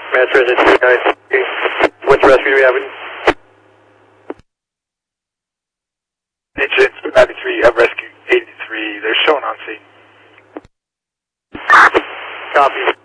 Mass Transit 293. What's the rescue do we have? Agent 93, you have rescue 83. They're showing on scene. Copy.